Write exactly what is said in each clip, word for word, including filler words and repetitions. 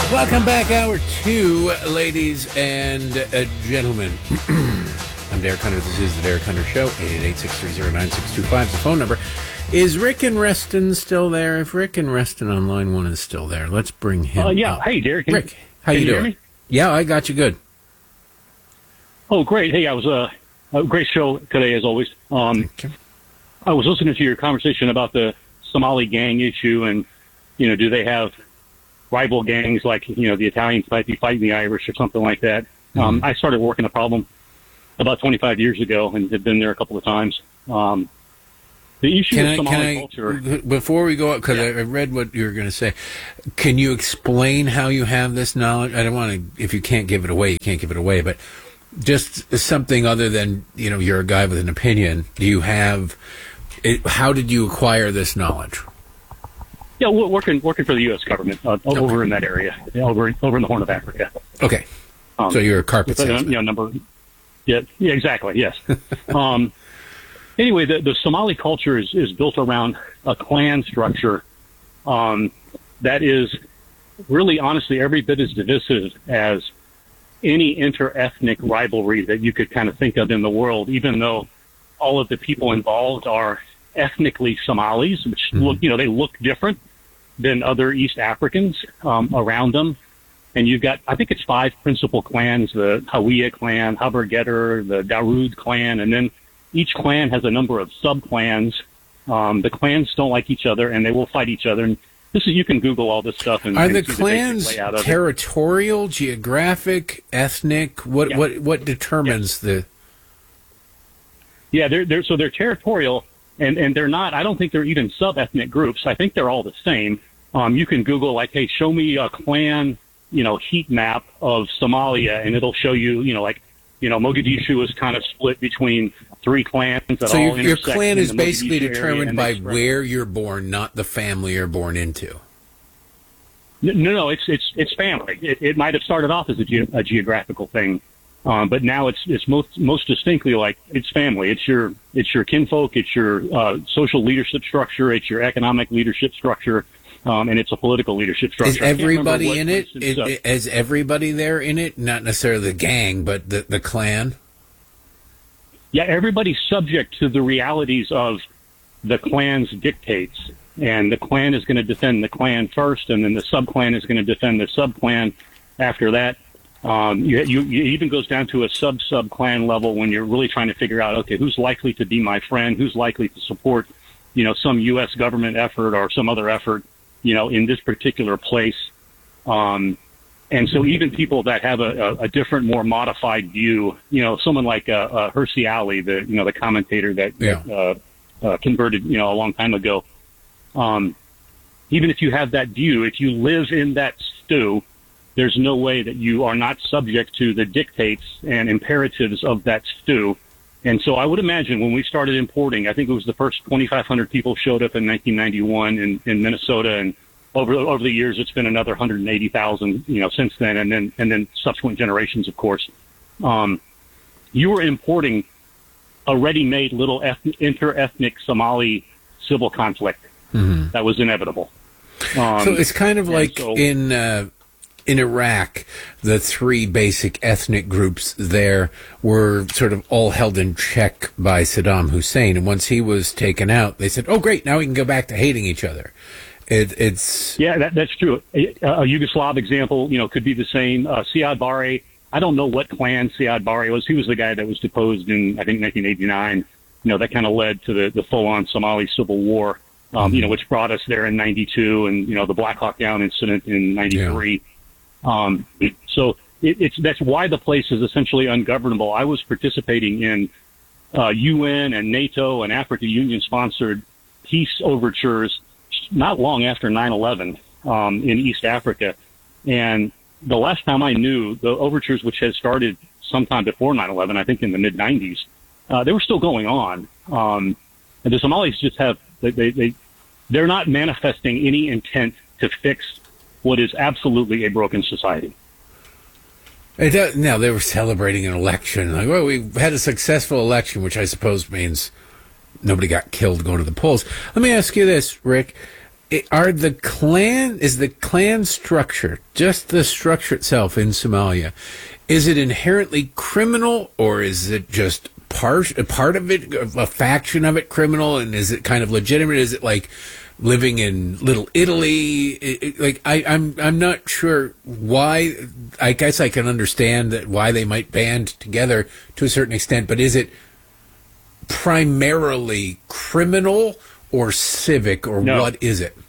Welcome back, hour two, ladies and uh, gentlemen. I'm Derek Hunter. This is the Derek Hunter Show. eight eight eight, six three zero, nine six two five is the phone number. Is Rick and Reston still there? If Rick and Reston on line one is still there, let's bring him uh, yeah. up. Hey, Derek. Can, Rick, how you, you doing? Hear me? Yeah, I got you good. Oh, great. Hey, I was uh, a great show today, as always. Um, I was listening to your conversation about the Somali gang issue, and you know, do they have rival gangs like, you know, the Italians might be fighting the Irish or something like that. Mm-hmm. Um, I started working a problem about twenty-five years ago and have been there a couple of times. Um, the issue can of I, Somali can I, culture... Before we go up, because yeah. I read what you were going to say, can you explain how you have this knowledge? I don't want to, if you can't give it away, you can't give it away, but just something other than, you know, you're a guy with an opinion. Do you have, it, how did you acquire this knowledge? Yeah, we're working working for the U S government uh, okay. over in that area, over over in the Horn of Africa. Okay, um, so you're a carpet salesman. You know, number. Yeah, yeah, exactly. Yes. um, anyway, the, the Somali culture is, is built around a clan structure um, that is really, honestly, every bit as divisive as any inter-ethnic rivalry that you could kind of think of in the world. Even though all of the people involved are ethnically Somalis, which mm-hmm. look, you know, they look different than other East Africans um, around them. And you've got, I think it's five principal clans, the Hawiye clan, Haber-Getter, the Darood clan, and then each clan has a number of sub-clans. Um, the clans don't like each other, and they will fight each other. And this is, you can Google all this stuff. And, Are and the see clans the territorial, it. geographic, ethnic? What, yeah. what, what determines yeah. the... Yeah, they're, they're, so they're territorial. And, and they're not, I don't think they're even sub-ethnic groups. I think they're all the same. Um, you can Google, like, hey, show me a clan, you know, heat map of Somalia, and it'll show you, you know, like, you know, Mogadishu is kind of split between three clans that so all your, your intersect. clan is in the basically Mogadishu determined by spread. where you're born, not the family you're born into. No, no, it's it's it's family. It, it might have started off as a, ge- a geographical thing. Um, but now it's it's most most distinctly like it's family. It's your it's your kinfolk. It's your uh, social leadership structure. It's your economic leadership structure, um, and it's a political leadership structure. Is everybody what, in it? Instance, Is, uh, is everybody there in it? Not necessarily the gang, but the the clan. Yeah, everybody's subject to the realities of the clan's dictates, and the clan is going to defend the clan first, and then the sub clan is going to defend the sub clan after that. Um, you, you, it even goes down to a sub-sub clan level when you're really trying to figure out, okay, who's likely to be my friend, who's likely to support, you know, some U S government effort or some other effort, you know, in this particular place. Um, and so even people that have a, a, a different, more modified view, you know, someone like uh, uh, Hersey Ali, the you know the commentator that, yeah. that uh, uh, converted, you know, a long time ago. Um, even if you have that view, if you live in that stew, there's no way that you are not subject to the dictates and imperatives of that stew. And so I would imagine when we started importing, I think it was the first twenty-five hundred people showed up in nineteen ninety-one in, in Minnesota, and over over the years it's been another one hundred eighty thousand, you know, since then, and then and then subsequent generations, of course. Um, you were importing a ready-made little eth- inter-ethnic Somali civil conflict mm-hmm. that was inevitable. Um, so it's kind of like so, in. Uh In Iraq, the three basic ethnic groups there were sort of all held in check by Saddam Hussein. And once he was taken out, they said, oh, great, now we can go back to hating each other. It, it's Yeah, that, that's true. A, a Yugoslav example, you know, could be the same. Uh, Siad Barre, I don't know what clan Siad Barre was. He was the guy that was deposed in, I think, nineteen eighty-nine. You know, that kind of led to the, the full-on Somali civil war, um, mm-hmm. you know, which brought us there in ninety-two and, you know, the Black Hawk Down incident in ninety-three. Yeah. Um, so it, it's, that's why the place is essentially ungovernable. I was participating in, uh, U N and NATO and Africa Union sponsored peace overtures not long after nine eleven, um, in East Africa. And the last time I knew, the overtures, which had started sometime before nine eleven, I think in the mid nineties, uh, they were still going on. Um, and the Somalis just have, they, they, they, they're not manifesting any intent to fix what is absolutely a broken society. It does, now, they were celebrating an election. Like, well, we had a successful election, which I suppose means nobody got killed going to the polls. Let me ask you this, Rick. are the clan, is the clan structure, just the structure itself in Somalia, is it inherently criminal, or is it just part, a part of it, a faction of it criminal, and is it kind of legitimate? Is it like living in Little Italy? It, it, like, I, I'm, I'm not sure why. I guess I can understand that why they might band together to a certain extent, but is it primarily criminal or civic, or no. what is it?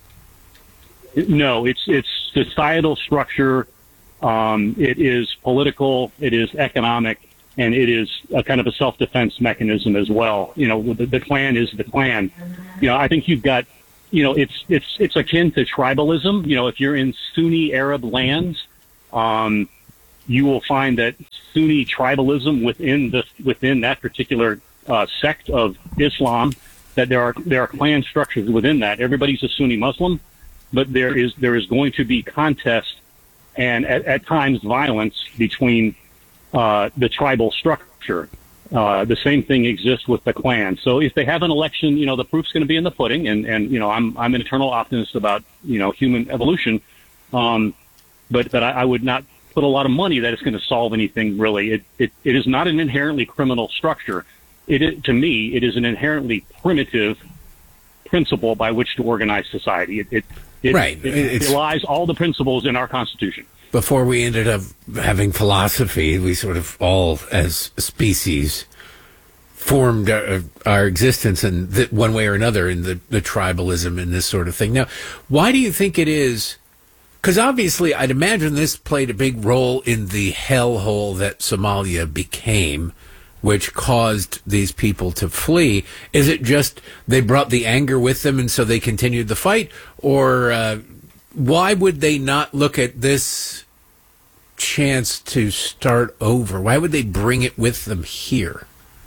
No, it's it's societal structure. Um, it is political. It is economic, and it is a kind of a self-defense mechanism as well. You know, the, the clan is the clan. You know, I think you've got, you know, it's it's it's akin to tribalism. You know, if you're in Sunni Arab lands, um, you will find that Sunni tribalism within the within that particular uh, sect of Islam, that there are there are clan structures within that. Everybody's a Sunni Muslim, but there is there is going to be contest and at, at times violence between uh, the tribal structure. Uh, the same thing exists with the clan. So if they have an election, you know, the proof's going to be in the pudding. And, and you know, I'm I'm an eternal optimist about, you know, human evolution. Um, but but I, I would not put a lot of money that it's going to solve anything really. It it, it is not an inherently criminal structure. It is, to me, it is an inherently primitive principle by which to organize society. It it, it, right. it, it relies all the principles in our Constitution. Before we ended up having philosophy, we sort of all, as a species, formed our, our existence in the, one way or another in the, the tribalism and this sort of thing. Now, why do you think it is? Because obviously, I'd imagine this played a big role in the hellhole that Somalia became, which caused these people to flee. Is it just they brought the anger with them and so they continued the fight? Or uh, why would they not look at this chance to start over? Why would they bring it with them here?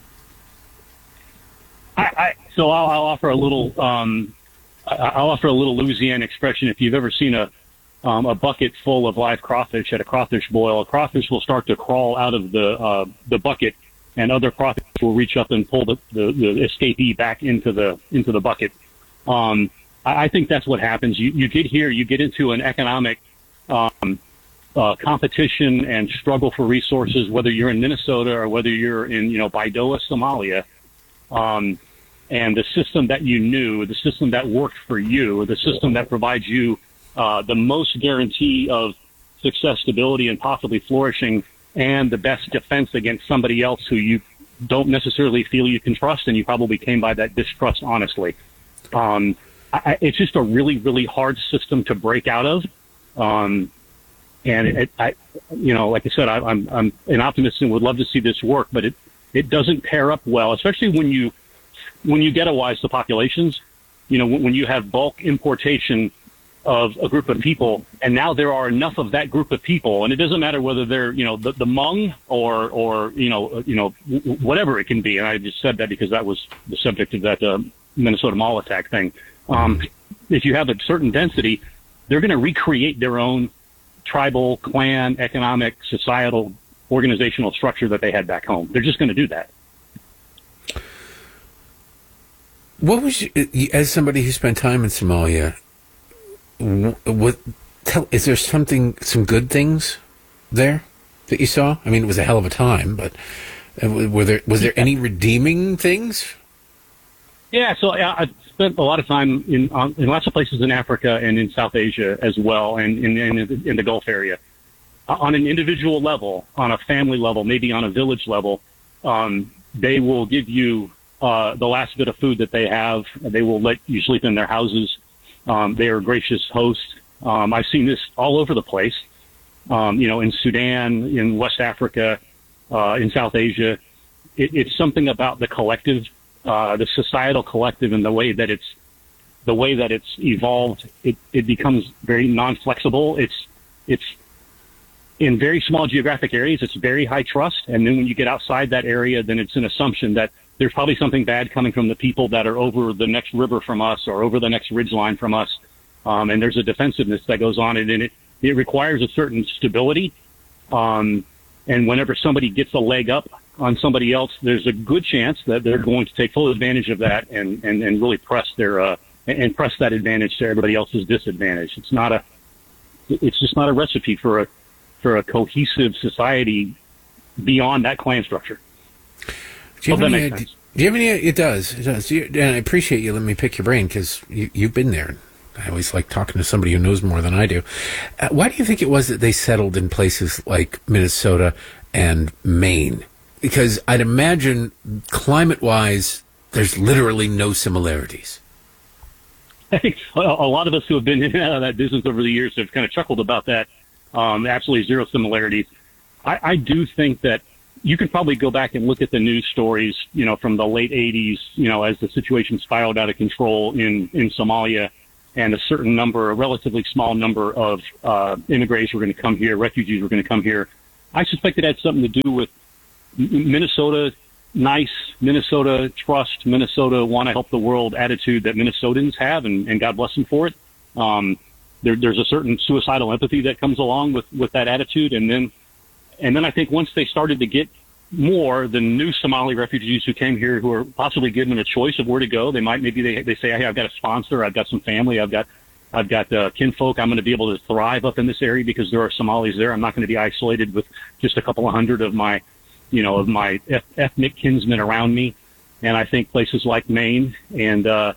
I, I, so I'll, I'll offer a little. Um, I'll offer a little Louisiana expression. If you've ever seen a um, a bucket full of live crawfish at a crawfish boil, a crawfish will start to crawl out of the uh, the bucket, and other crawfish will reach up and pull the, the, the escapee back into the into the bucket. Um, I, I think that's what happens. You you get here, you get into an economic um, uh, competition and struggle for resources, whether you're in Minnesota or whether you're in you know Baidoa, Somalia. Um, and the system that you knew, the system that worked for you, the system that provides you uh, the most guarantee of success, stability, and possibly flourishing, and the best defense against somebody else who you don't necessarily feel you can trust, and you probably came by that distrust honestly. Um, I, it's just a really, really hard system to break out of. Um, and it, I, you know, like I said, I, I'm, I'm an optimist and would love to see this work, but it, it doesn't pair up well, especially when you, when you ghettoize the populations. You know, when, when you have bulk importation of a group of people, and now there are enough of that group of people, and it doesn't matter whether they're, you know, the, the Hmong or, or, you know, you know, whatever it can be. And I just said that because that was the subject of that uh, Minnesota Mall attack thing. Um, if you have a certain density, they're going to recreate their own tribal, clan, economic, societal, organizational structure that they had back home. They're just going to do that. What was, as somebody who spent time in Somalia, what, tell, is there something, some good things there that you saw? I mean, it was a hell of a time, but were there, was there any redeeming things? Yeah, so uh, I spent a lot of time in um, in lots of places in Africa and in South Asia as well, and in, in, in the Gulf area. Uh, on an individual level, on a family level, maybe on a village level, um, they will give you uh, the last bit of food that they have. They will let you sleep in their houses. Um, they are gracious hosts. Um, I've seen this all over the place, um, you know, in Sudan, in West Africa, uh, in South Asia. It, it's something about the collective, uh, the societal collective, and the way that it's, the way that it's evolved. It, it becomes very non-flexible. It's, it's in very small geographic areas. It's very high trust, and then when you get outside that area, then it's an assumption that there's probably something bad coming from the people that are over the next river from us or over the next ridge line from us. Um, and there's a defensiveness that goes on, and it, it requires a certain stability. Um, and whenever somebody gets a leg up on somebody else, there's a good chance that they're going to take full advantage of that and, and, and really press their, uh, and, and press that advantage to everybody else's disadvantage. It's not a, it's just not a recipe for a, for a cohesive society beyond that clan structure. Do you, Hope have that any, makes do sense. you have any? It does. It does. You, and I appreciate you letting me pick your brain because you, you've been there. I always like talking to somebody who knows more than I do. Uh, why do you think it was that they settled in places like Minnesota and Maine? Because I'd imagine climate-wise, there's literally no similarities. I think a a lot of us who have been in and out of that business over the years have kind of chuckled about that. Um, absolutely zero similarities. I, I do think that you can probably go back and look at the news stories, you know, from the late eighties, you know, as the situation spiraled out of control in, in Somalia, and a certain number, a relatively small number of uh, immigrants were going to come here, refugees were going to come here. I suspect it had something to do with Minnesota, nice, Minnesota trust, Minnesota want to help the world attitude that Minnesotans have, and, and God bless them for it. Um, there, there's a certain suicidal empathy that comes along with, with that attitude. And then, and then I think once they started to get more the new Somali refugees who came here, who are possibly given a choice of where to go, they might, maybe they, they say, hey, I've got a sponsor, I've got some family, I've got, I've got uh, kinfolk, I'm going to be able to thrive up in this area because there are Somalis there. I'm not going to be isolated with just a couple of hundred of my, you know, of my ethnic kinsmen around me. And I think places like Maine and uh,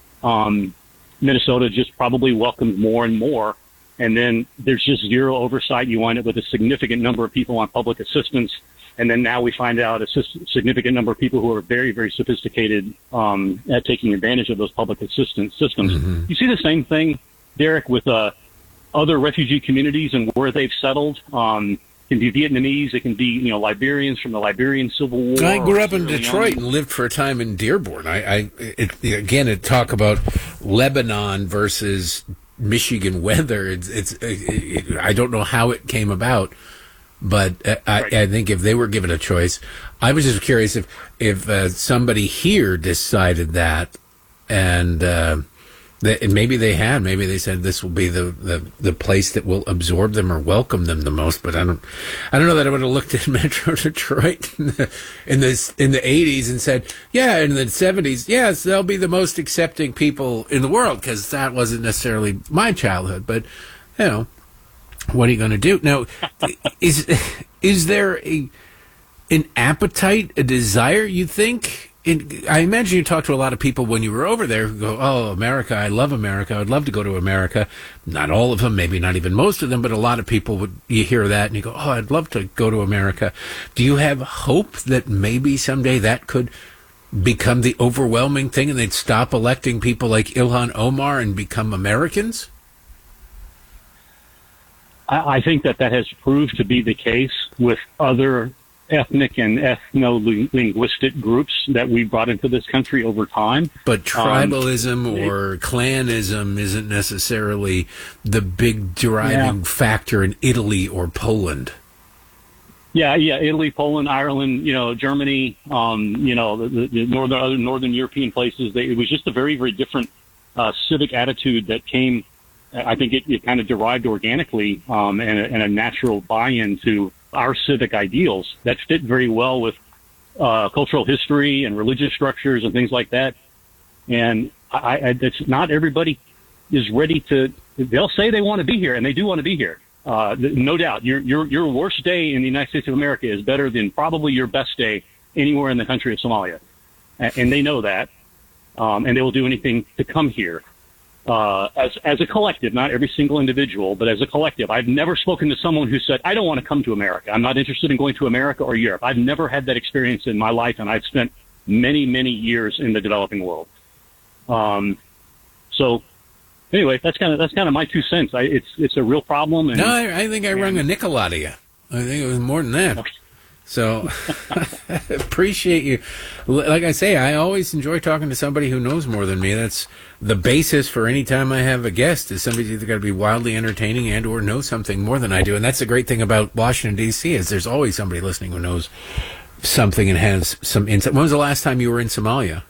um, Minnesota just probably welcomed more and more. And then there's just zero oversight. You wind up with a significant number of people on public assistance. And then now we find out a significant number of people who are very, very sophisticated um, at taking advantage of those public assistance systems. Mm-hmm. You see the same thing, Derek, with uh, other refugee communities and where they've settled. Um, it can be Vietnamese. It can be, you know, Liberians from the Liberian Civil War. I grew up in Detroit and lived for a time in Dearborn. I, I it, again, it talk about Lebanon versus Michigan weather. It's, it's it, I don't know how it came about. But uh, right. I, I think if they were given a choice, I was just curious if if uh, somebody here decided that, and, uh, that, and maybe they had, maybe they said this will be the, the, the place that will absorb them or welcome them the most. But I don't, I don't know that I would have looked at Metro Detroit in the in the, in the eighties and said, yeah, in the seventies, yes, they'll be the most accepting people in the world, because that wasn't necessarily my childhood. But you know. What are you going to do now? Is is there a an appetite, a desire? You think? In, I imagine you talked to a lot of people when you were over there who go, "Oh, America! I love America. I'd love to go to America." Not all of them, maybe not even most of them, but a lot of people would. You hear that and you go, "Oh, I'd love to go to America." Do you have hope that maybe someday that could become the overwhelming thing, and they'd stop electing people like Ilhan Omar and become Americans? I think that that has proved to be the case with other ethnic and ethno-linguistic groups that we brought into this country over time. But tribalism um, or clanism isn't necessarily the big driving yeah. factor in Italy or Poland. Yeah, yeah, Italy, Poland, Ireland, you know, Germany, um, you know, the, the northern other northern European places. They, it was just a very, very different uh, civic attitude that came. I think it, it kind of derived organically um, and, a, and a natural buy-in to our civic ideals that fit very well with uh, cultural history and religious structures and things like that. And I, I, it's not everybody is ready to. They'll say they want to be here, and they do want to be here. Uh, no doubt, your your your worst day in the United States of America is better than probably your best day anywhere in the country of Somalia, and, and they know that, um, and they will do anything to come here. Uh, as as a collective, not every single individual, but as a collective. I've never spoken to someone who said, I don't want to come to America. I'm not interested in going to America or Europe. I've never had that experience in my life, and I've spent many, many years in the developing world. Um, so anyway, that's kind of that's kind of my two cents. I, it's it's a real problem. And, no, I, I think I and, rung a nickel out of you. I think it was more than that. Okay. So appreciate you. Like I say, I always enjoy talking to somebody who knows more than me. That's the basis for any time I have a guest, is somebody's either got to be wildly entertaining and or know something more than I do. And that's the great thing about Washington, D C, is there's always somebody listening who knows something and has some insight. When was the last time you were in Somalia?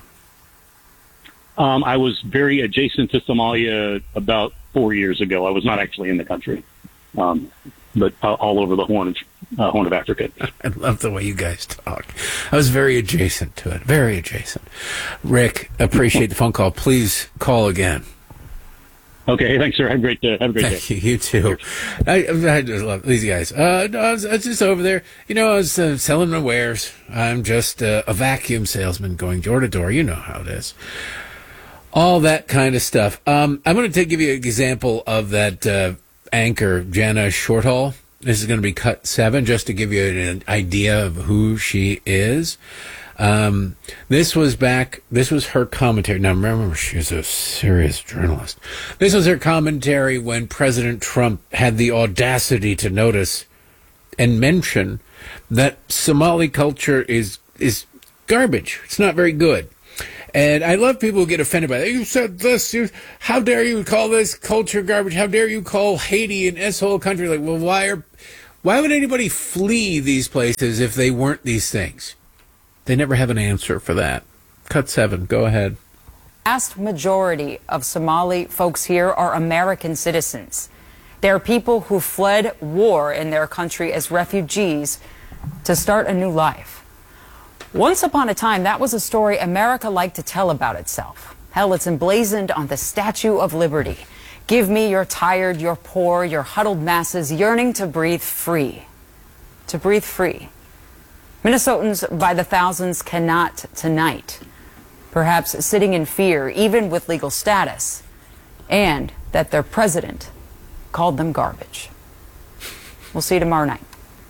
Um, I was very adjacent to Somalia about four years ago. I was not actually in the country. Um but uh, all over the Horn, uh, Horn of Africa. I love the way you guys talk. I was very adjacent to it, very adjacent. Rick, appreciate the phone call. Please call again. Okay, thanks, sir. Have a great, uh, have a great Thank day. You, you too. I, I just love these guys. Uh, no, I, was, I was just over there. You know, I was uh, selling my wares. I'm just uh, a vacuum salesman going door to door. You know how it is. All that kind of stuff. Um, I'm going to give you an example of that uh, anchor, Jana Shortall. This is going to be cut seven, just to give you an idea of who she is. Um, this was back, this was her commentary. Now, remember, she's a serious journalist. This was her commentary when President Trump had the audacity to notice and mention that Somali culture is, is garbage. It's not very good. And I love people who get offended by that. You said this. You, how dare you call this culture garbage? How dare you call Haiti an S-hole country? Like, well, why are, why would anybody flee these places if they weren't these things? They never have an answer for that. Cut seven. Go ahead. The vast majority of Somali folks here are American citizens. They're people who fled war in their country as refugees to start a new life. Once upon a time, that was a story America liked to tell about itself. Hell, it's emblazoned on the Statue of Liberty. Give me your tired, your poor, your huddled masses yearning to breathe free. To breathe free. Minnesotans by the thousands cannot tonight, perhaps sitting in fear, even with legal status, and that their president called them garbage. We'll see you tomorrow night.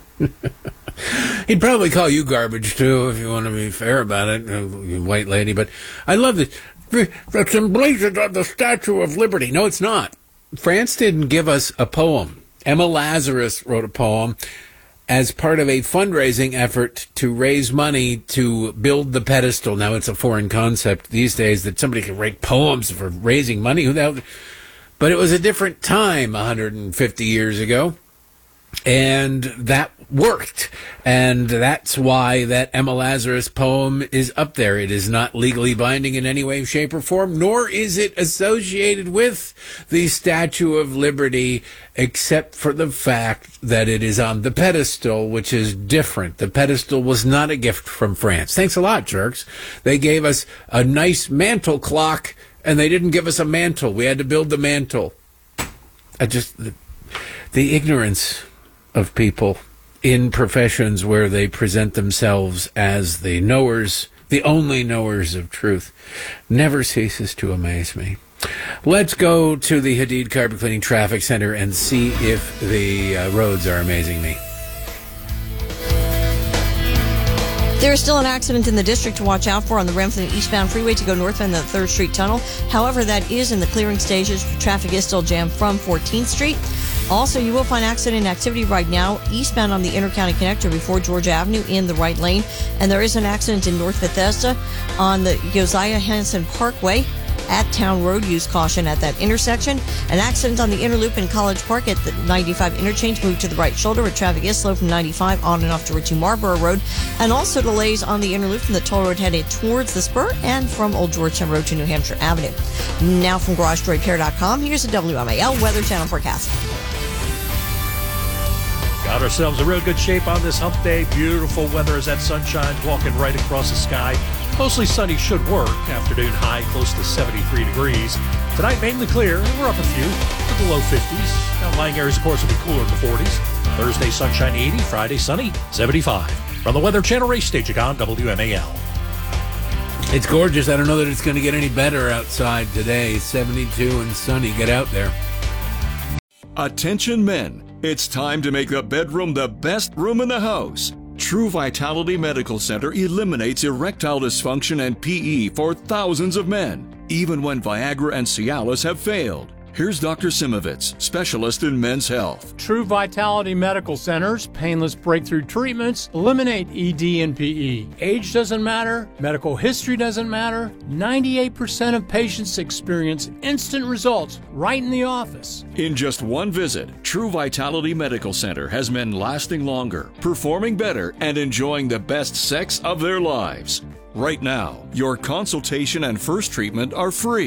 He'd probably call you garbage, too, if you want to be fair about it, you white lady. But I love it. It's emblazoned on the Statue of Liberty. No, it's not. France didn't give us a poem. Emma Lazarus wrote a poem as part of a fundraising effort to raise money to build the pedestal. Now, it's a foreign concept these days that somebody can write poems for raising money. But it was a different time one hundred fifty years ago, and that worked. And that's why that Emma Lazarus poem is up there. It is not legally binding in any way, shape, or form, nor is it associated with the Statue of Liberty, except for the fact that it is on the pedestal, which is different. The pedestal was not a gift from France. Thanks a lot, jerks. They gave us a nice mantle clock, and they didn't give us a mantle. We had to build the mantle. I just, the, the ignorance of people in professions where they present themselves as the knowers, the only knowers of truth, never ceases to amaze me. Let's go to the Hadid Carpet Cleaning Traffic Center and see if the uh, roads are amazing me. There is still an accident in the district to watch out for on the Renfrew eastbound freeway to go northbound the third Street Tunnel. However, that is in the clearing stages. Traffic is still jammed from fourteenth Street. Also, you will find accident activity right now eastbound on the Intercounty Connector before Georgia Avenue in the right lane. And there is an accident in North Bethesda on the Josiah Hansen Parkway at Town Road. Use caution at that intersection. An accident on the Interloop in College Park at the ninety-five interchange. Move to the right shoulder where traffic is slow from ninety-five on and off to Marlborough Road. And also delays on the Interloop from the toll road headed towards the spur and from Old Georgetown Road to New Hampshire Avenue. Now from Garage Door Repair dot com, here's a W M A L Weather Channel forecast. Got ourselves in real good shape on this hump day. Beautiful weather as that sunshine's walking right across the sky. Mostly sunny should work. Afternoon high close to seventy-three degrees. Tonight mainly clear. We're up a few to the low fifties. Outlying areas, of course, will be cooler in the forties. Thursday sunshine eighty. Friday sunny seventy-five. From the Weather Channel race station on W M A L. It's gorgeous. I don't know that it's going to get any better outside today. seventy-two and sunny. Get out there. Attention men. It's time to make the bedroom the best room in the house. True Vitality Medical Center eliminates erectile dysfunction and P E for thousands of men, even when Viagra and Cialis have failed. Here's Doctor Simovitz, specialist in men's health. True Vitality Medical Center's painless breakthrough treatments eliminate E D and P E. Age doesn't matter, medical history doesn't matter. ninety-eight percent of patients experience instant results right in the office. In just one visit, True Vitality Medical Center has men lasting longer, performing better, and enjoying the best sex of their lives. Right now, your consultation and first treatment are free.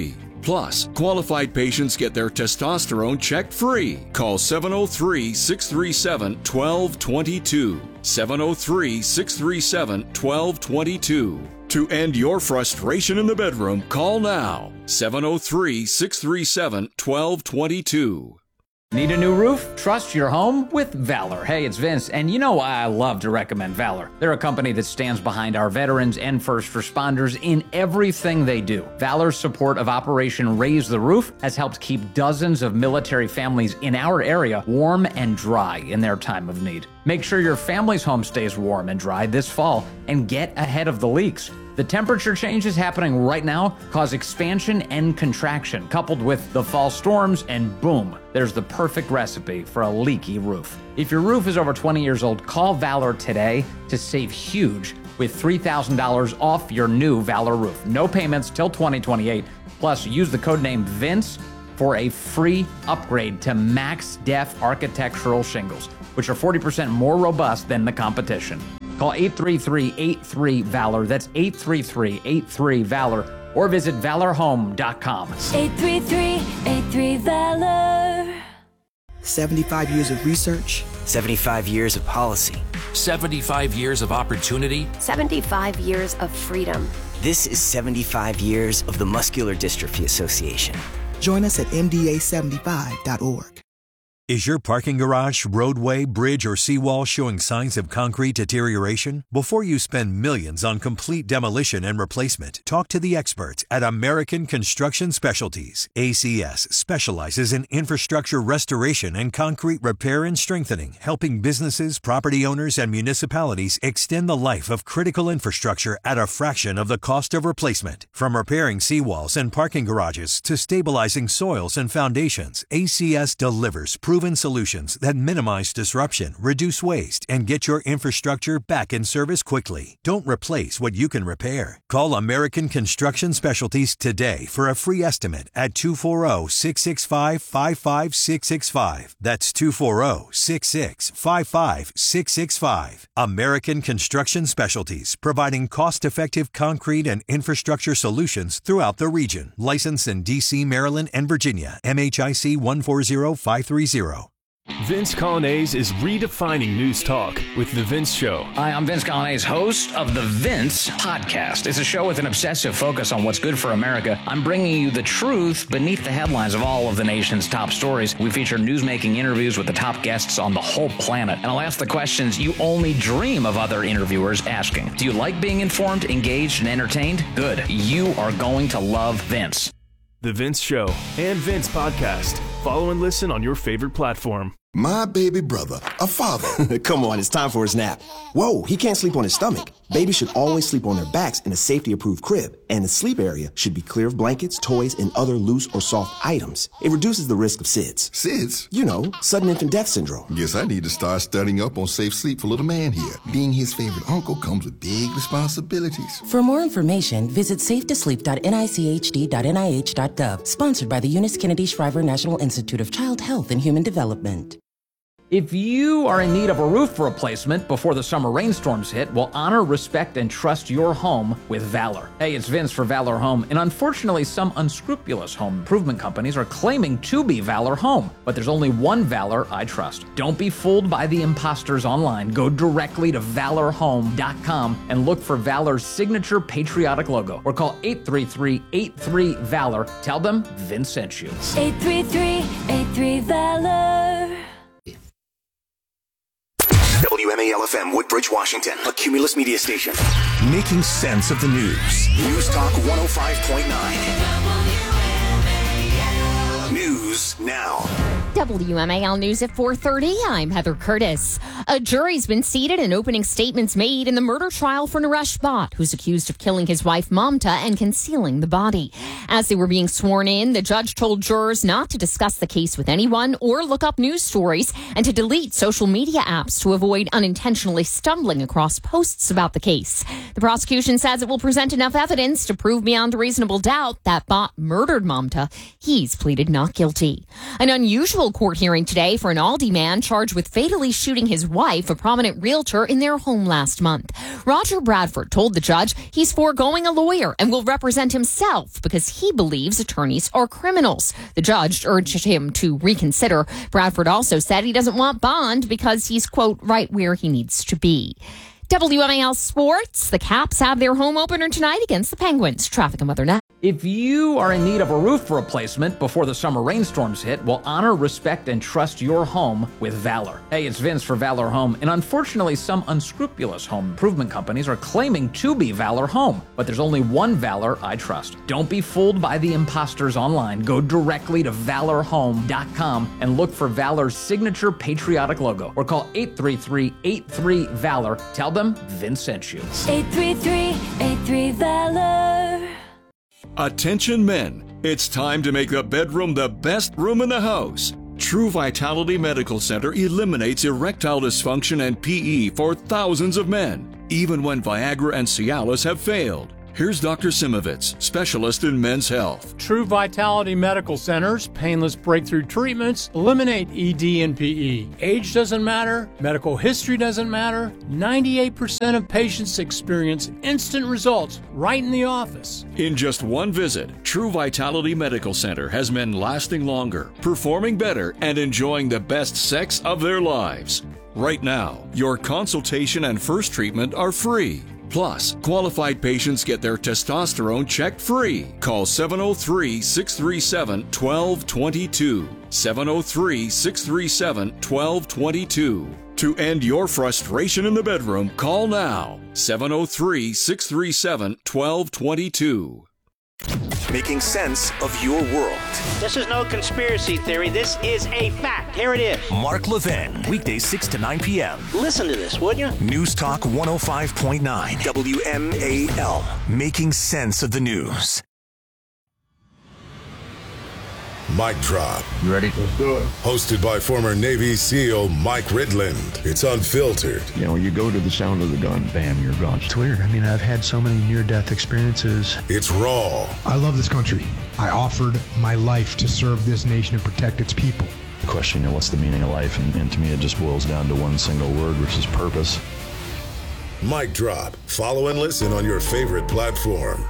Plus, qualified patients get their testosterone checked free. Call seven oh three, six three seven, one two two two. seven oh three, six three seven, one two two two. To end your frustration in the bedroom, call now. seven oh three, six three seven, one two two two. Need a new roof? Trust your home with Valor. Hey, it's Vince, and you know why I love to recommend Valor. They're a company that stands behind our veterans and first responders in everything they do. Valor's support of Operation Raise the Roof has helped keep dozens of military families in our area warm and dry in their time of need. Make sure your family's home stays warm and dry this fall and get ahead of the leaks. The temperature changes happening right now cause expansion and contraction, coupled with the fall storms, and boom, there's the perfect recipe for a leaky roof. If your roof is over twenty years old, call Valor today to save huge with three thousand dollars off your new Valor roof. No payments till twenty twenty-eight. Plus, use the code name Vince for a free upgrade to Max Def architectural shingles, which are forty percent more robust than the competition. Call eight three three, eight three, VALOR. That's eight three three, eight three, VALOR. Or visit valor home dot com. eight three three, eight three, VALOR. seventy-five years of research. seventy-five years of policy. seventy-five years of opportunity. seventy-five years of freedom. This is seventy-five years of the Muscular Dystrophy Association. Join us at M D A seventy-five dot org. Is your parking garage, roadway, bridge, or seawall showing signs of concrete deterioration? Before you spend millions on complete demolition and replacement, talk to the experts at American Construction Specialties. A C S specializes in infrastructure restoration and concrete repair and strengthening, helping businesses, property owners, and municipalities extend the life of critical infrastructure at a fraction of the cost of replacement. From repairing seawalls and parking garages to stabilizing soils and foundations, A C S delivers proven solutions that minimize disruption, reduce waste, and get your infrastructure back in service quickly. Don't replace what you can repair. Call American Construction Specialties today for a free estimate at two four zero, six six five, five five six six five. That's two four zero, six six five five six six five. American Construction Specialties, providing cost-effective concrete and infrastructure solutions throughout the region. Licensed in D C, Maryland, and Virginia. M H I C one four zero five three zero. Vince Colonnese is redefining news talk with The Vince Show. Hi, I'm Vince Colonnese, host of The Vince Podcast. It's a show with an obsessive focus on what's good for America. I'm bringing you the truth beneath the headlines of all of the nation's top stories. We feature news-making interviews with the top guests on the whole planet. And I'll ask the questions you only dream of other interviewers asking. Do you like being informed, engaged, and entertained? Good. You are going to love Vince. The Vince Show and Vince Podcast. Follow and listen on your favorite platform. My baby brother, a father. Come on, it's time for his nap. Whoa, he can't sleep on his stomach. Babies should always sleep on their backs in a safety-approved crib, and the sleep area should be clear of blankets, toys, and other loose or soft items. It reduces the risk of S I D S. S I D S? You know, sudden infant death syndrome. Guess I need to start studying up on safe sleep for little man here. Being his favorite uncle comes with big responsibilities. For more information, visit safe to sleep dot N I C H D dot N I H dot gov. Sponsored by the Eunice Kennedy Shriver National Institute of Child Health and Human Development. If you are in need of a roof replacement before the summer rainstorms hit, well, honor, respect, and trust your home with Valor. Hey, it's Vince for Valor Home, and unfortunately, some unscrupulous home improvement companies are claiming to be Valor Home, but there's only one Valor I trust. Don't be fooled by the imposters online. Go directly to valor home dot com and look for Valor's signature patriotic logo, or call eight three three, eight three, VALOR. Tell them Vince sent you. eight three three, eight three, VALOR. W M A L F M, Woodbridge, Washington, a Cumulus media station. Making sense of the news. News Talk one oh five point nine. News now. W M A L News at four thirty. I'm Heather Curtis. A jury's been seated and opening statements made in the murder trial for Naresh Bhatt, who's accused of killing his wife Mamta and concealing the body. As they were being sworn in, the judge told jurors not to discuss the case with anyone or look up news stories and to delete social media apps to avoid unintentionally stumbling across posts about the case. The prosecution says it will present enough evidence to prove beyond a reasonable doubt that Bhatt murdered Mamta. He's pleaded not guilty. An unusual virtual court hearing today for an Aldi man charged with fatally shooting his wife, a prominent realtor, in their home last month. Roger Bradford told the judge he's foregoing a lawyer and will represent himself because he believes attorneys are criminals. The judge urged him to reconsider. Bradford also said he doesn't want bond because he's, quote, right where he needs to be. W M A L Sports. The Caps have their home opener tonight against the Penguins. Traffic and weather now. If you are in need of a roof replacement before the summer rainstorms hit, well, honor, respect, and trust your home with Valor. Hey, it's Vince for Valor Home, and unfortunately, some unscrupulous home improvement companies are claiming to be Valor Home, but there's only one Valor I trust. Don't be fooled by the imposters online. Go directly to valor home dot com and look for Valor's signature patriotic logo, or call eight three three, eight three, VALOR. Tell them Vince sent you. eight three three, eight three, VALOR. Attention men, it's time to make the bedroom the best room in the house. True Vitality Medical Center eliminates erectile dysfunction and P E for thousands of men, even when Viagra and Cialis have failed. Here's Doctor Simovitz, specialist in men's health. True Vitality Medical Centers, painless breakthrough treatments, eliminate E D and P E. Age doesn't matter, medical history doesn't matter. ninety-eight percent of patients experience instant results right in the office. In just one visit, True Vitality Medical Center has men lasting longer, performing better, and enjoying the best sex of their lives. Right now, your consultation and first treatment are free. Plus, qualified patients get their testosterone checked free. Call seven oh three, six three seven, one two two two. seven oh three, six three seven, one two two two. To end your frustration in the bedroom, call now. seven oh three, six three seven, one two two two. Making sense of your world. This is no conspiracy theory. This is a fact. Here it is. Mark Levin, weekdays six to nine p.m. Listen to this, would you? News Talk one oh five point nine W M A L. Making sense of the news. Mic Drop. You ready? Let's do it. Hosted by former Navy SEAL Mike Ridland. It's unfiltered. You know, you go to the sound of the gun, bam, you're gone. It's weird. I mean, I've had so many near-death experiences. It's raw. I love this country. I offered my life to serve this nation and protect its people. The question, you know, what's the meaning of life? And, and to me, it just boils down to one single word, which is purpose. Mic Drop. Follow and listen on your favorite platform.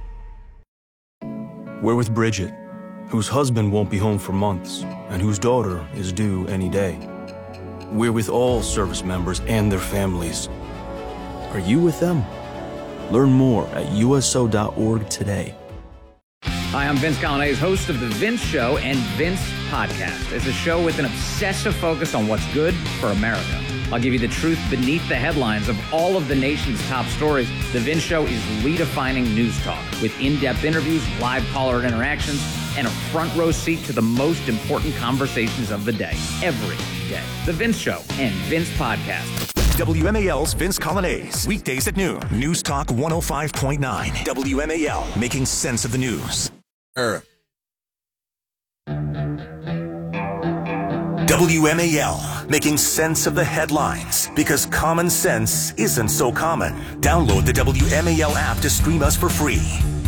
We're with Bridget, whose husband won't be home for months, and whose daughter is due any day. We're with all service members and their families. Are you with them? Learn more at U S O dot org today. Hi, I'm Vince Colonnese, host of The Vince Show and Vince Podcast. It's a show with an obsessive focus on what's good for America. I'll give you the truth beneath the headlines of all of the nation's top stories. The Vince Show is redefining news talk with in-depth interviews, live caller interactions, and a front row seat to the most important conversations of the day, every day. The Vince Show and Vince Podcast. W M A L's Vince Colonnese, weekdays at noon. News Talk one oh five point nine W M A L, making sense of the news. Er. W M A L, making sense of the headlines, because common sense isn't so common. Download the W M A L app to stream us for free.